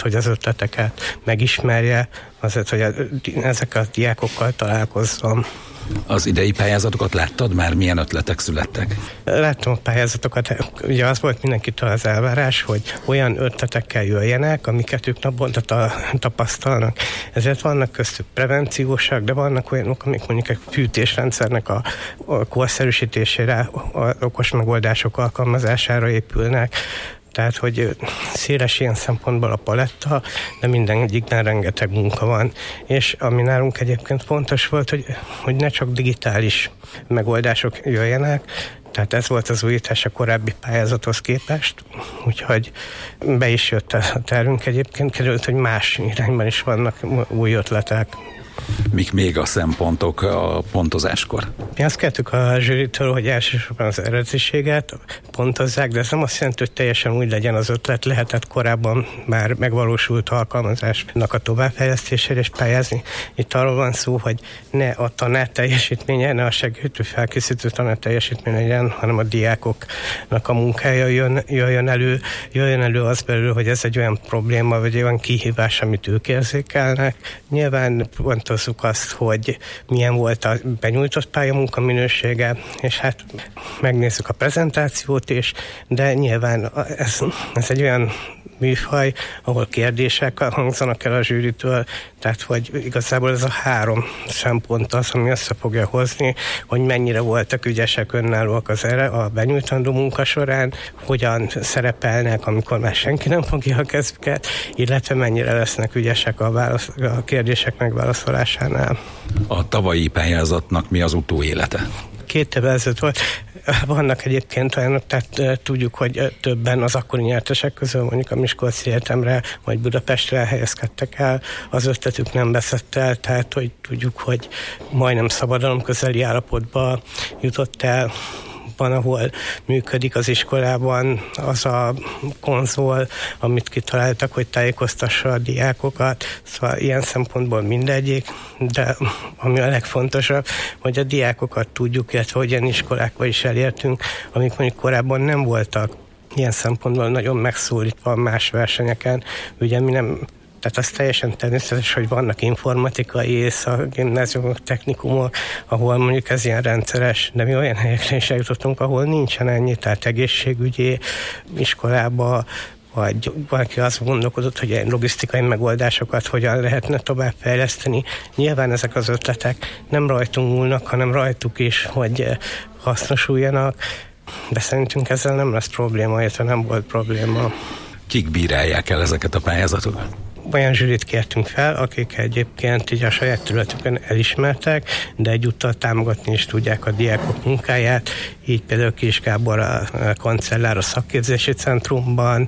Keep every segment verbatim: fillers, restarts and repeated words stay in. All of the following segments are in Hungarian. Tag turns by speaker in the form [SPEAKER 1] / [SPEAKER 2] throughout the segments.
[SPEAKER 1] hogy az ötleteket megismerje, azért, hogy ezekkel a diákokkal találkozzon.
[SPEAKER 2] Az idei pályázatokat láttad már? Milyen ötletek születtek?
[SPEAKER 1] Láttam a pályázatokat. Ugye az volt mindenkitől az elvárás, hogy olyan ötletekkel jöjjenek, amiket ők naponta tapasztalnak. Ezért vannak köztük prevenciósak, de vannak olyanok, amik mondjuk egy fűtésrendszernek a, a korszerűsítésére, a okos megoldások alkalmazására épülnek. Tehát, hogy széles ilyen szempontból a paletta, de minden egyikben rengeteg munka van. És ami nálunk egyébként fontos volt, hogy, hogy ne csak digitális megoldások jöjjenek, tehát ez volt az újítás a korábbi pályázathoz képest, úgyhogy be is jött a tervünk egyébként, került, hogy más irányban is vannak új ötletek.
[SPEAKER 2] Mik még a szempontok a pontozáskor?
[SPEAKER 1] Mi azt kértük a zsűritől, hogy elsősorban az eredetiséget pontozzák, de ez nem azt jelenti, hogy teljesen úgy legyen az ötlet, lehetett korábban már megvalósult alkalmazásnak a továbbfejlesztésére és pályázni. Itt arról van szó, hogy ne a tanár teljesítménye, ne a segítő felkészítő tanár teljesítménye legyen, hanem a diákoknak a munkája jön, jöjjön elő, jöjjön elő az belül, hogy ez egy olyan probléma, vagy olyan kihívás, amit ők érzékelnek. Nyilván pontozzuk azt, hogy milyen volt a benyújtott pályamunka minősége, és hát megnézzük a prezentációt is, de nyilván ez, ez egy olyan műfaj, ahol kérdések hangzanak el a zsűritől, tehát hogy igazából ez a három szempont az, ami össze fogja hozni, hogy mennyire voltak ügyesek, önállóak az erre a benyújtandó munka során, hogyan szerepelnek, amikor már senki nem fogja a kezüket, illetve mennyire lesznek ügyesek a, válasz, a kérdések megválaszolásánál.
[SPEAKER 2] A tavalyi pályázatnak mi az utóélete?
[SPEAKER 1] Két évvel ezelőtt volt. Vannak egyébként olyanok, tehát tudjuk, hogy többen az akkori nyertesek közül mondjuk a Miskolci Egyetemre vagy Budapestre helyezkedtek el, az ötletük nem veszett el, tehát hogy tudjuk, hogy majdnem szabadalom közeli állapotba jutott el. Van, ahol működik az iskolában az a konzol, amit kitaláltak, hogy tájékoztassa a diákokat, szóval ilyen szempontból mindegyik, de ami a legfontosabb, hogy a diákokat tudjuk, illetve hogy ilyen iskolákba is elértünk, amik mondjuk korábban nem voltak ilyen szempontból nagyon megszólítva más versenyeken. Ugye mi nem Tehát az teljesen természetes, hogy vannak informatikai szakgimnáziumok, technikumok, ahol mondjuk ez ilyen rendszeres, de mi olyan helyekre is eljutottunk, ahol nincsen ennyi, tehát egészségügyi iskolába, vagy valaki azt gondolkodott, hogy ilyen logisztikai megoldásokat hogyan lehetne továbbfejleszteni. Nyilván ezek az ötletek nem rajtunk múlnak, hanem rajtuk is, hogy hasznosuljanak, de szerintünk ezzel nem lesz probléma, illetve nem volt probléma.
[SPEAKER 2] Kik bírálják el ezeket a pályázatokat?
[SPEAKER 1] Olyan zsűrit kértünk fel, akik egyébként így a saját területükön elismertek, de egyúttal támogatni is tudják a diákok munkáját, így például Kis Gábor a kancellár a szakképzési centrumban,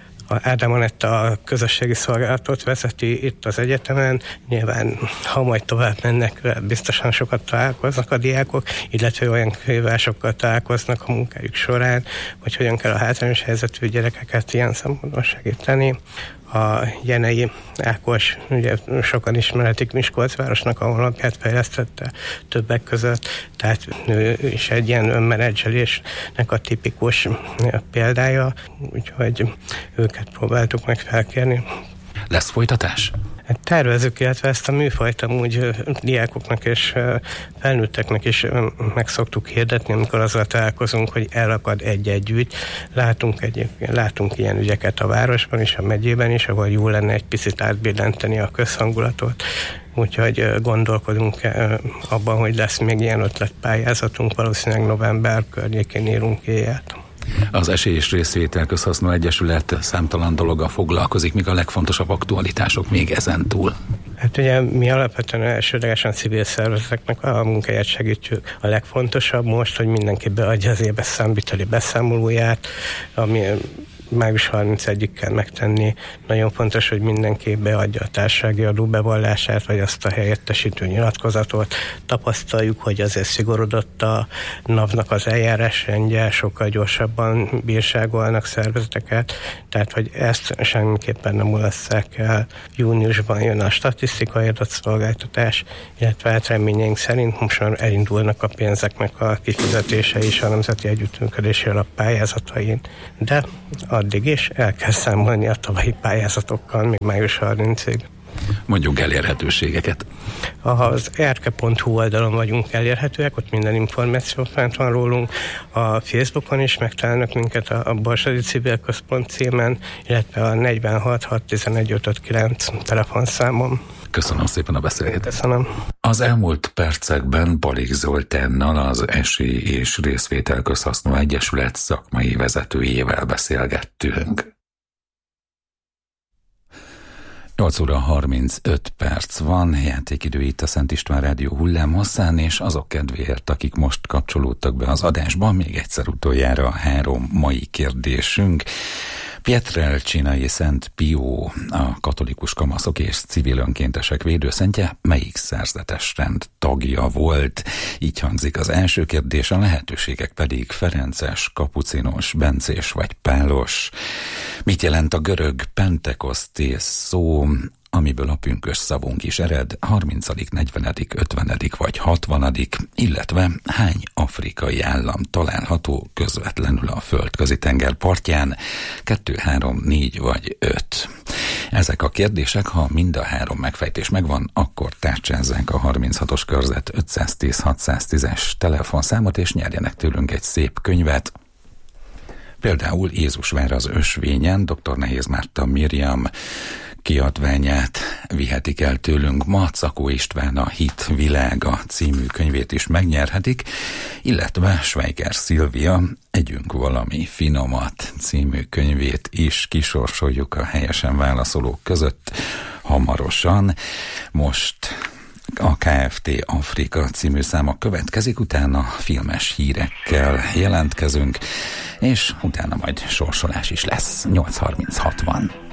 [SPEAKER 1] Ádám Anetta a közösségi szolgálatot vezeti itt az egyetemen. Nyilván, ha majd tovább mennek, biztosan sokat találkoznak a diákok, illetve olyan kihívásokkal találkoznak a munkájuk során, hogy hogyan kell a hátrányos helyzetű gyerekeket ilyen szempontból segíteni. A Jenei Ákos, ugye sokan ismeretik Miskolcvárosnak a honlapját fejlesztette többek között, tehát ő is egy ilyen önmenedzselésnek a tipikus példája, úgyhogy őket próbáltuk meg felkérni.
[SPEAKER 2] Lesz folytatás?
[SPEAKER 1] Tervezzük, illetve ezt a műfajt amúgy diákoknak és felnőtteknek is meg szoktuk hirdetni, amikor azzal találkozunk, hogy elakad egy-egy ügy. Látunk, egy, látunk ilyen ügyeket a városban is, a megyében is, ahol jó lenne egy picit átbillenteni a közhangulatot. Úgyhogy gondolkodunk abban, hogy lesz még ilyen ötletpályázatunk, valószínűleg november környékén írunk éjjel.
[SPEAKER 2] Az Esély és Részvétel Közhasznú Egyesület számtalan dologgal foglalkozik, míg a legfontosabb aktualitások még ezen túl.
[SPEAKER 1] Hát ugye mi alapvetően elsődlegesen civil szervezeteknek a munkáját segítjük. A legfontosabb most, hogy mindenki beadja az éves számviteli beszámolóját, ami május harmincegyedikéig kell megtenni. Nagyon fontos, hogy mindenki beadja a társasági adóbevallását, vagy azt a helyettesítő nyilatkozatot. Tapasztaljuk, hogy azért szigorodott a NAV-nak az eljárásrendje, sokkal gyorsabban bírságolnak szervezeteket, tehát hogy ezt semmiképpen nem mulasztják el. Júniusban jön a statisztikai adatszolgáltatás, illetve hát reményeink szerint most elindulnak a pénzeknek a kifizetése is a Nemzeti Együttműködési Alap pályázatain, de addig is el kell számolni a tavalyi pályázatokkal, még május harmincadikáig.
[SPEAKER 2] Mondjuk elérhetőségeket.
[SPEAKER 1] Az erke pont hu oldalon vagyunk elérhetőek, ott minden információ fent van rólunk. A Facebookon is megtalálnak minket a, a Borsodi Civil Központ címen, illetve a negyvenhat hat tizenegy ötvenkilenc telefonszámon.
[SPEAKER 2] Köszönöm szépen a beszélgetést.
[SPEAKER 1] Köszönöm.
[SPEAKER 2] Az elmúlt percekben Balik Zoltánnal, az Esély és Részvétel Közhasznú Egyesület szakmai vezetőjével beszélgettünk. nyolc óra harmincöt perc van, játékidő itt a Szent István Rádió hullámhosszán, és azok kedvéért, akik most kapcsolódtak be az adásba, még egyszer utoljára három mai kérdésünk. Pietrelcinai Szent Pió, a katolikus kamaszok és civil önkéntesek védőszentje, melyik szerzetes rend tagja volt? Így hangzik az első kérdés, a lehetőségek pedig ferences, kapucinos, bencés vagy pálos. Mit jelent a görög pentekosztés szó, amiből a pünkös szavunk is ered, harmincadik, negyvenedik, ötvenedik vagy hatvanadik, illetve hány afrikai állam található közvetlenül a földközi tenger partján, kettő, három, négy vagy öt. Ezek a kérdések, ha mind a három megfejtés megvan, akkor tárcsázzák a harminchatos körzet ötszáztíz hatszáztízes telefonszámot, és nyerjenek tőlünk egy szép könyvet. Például Jézusvár az ösvényen, dr. Nehéz Márta Miriam kiadványát vihetik el tőlünk ma, Czakó István a Hit világa című könyvét is megnyerhetik, illetve Schweiger Szilvia Együnk valami finomat című könyvét is kisorsoljuk a helyesen válaszolók között hamarosan. Most a Kft. Afrika című száma következik, utána filmes hírekkel jelentkezünk, és utána majd sorsolás is lesz. nyolc harminchat van.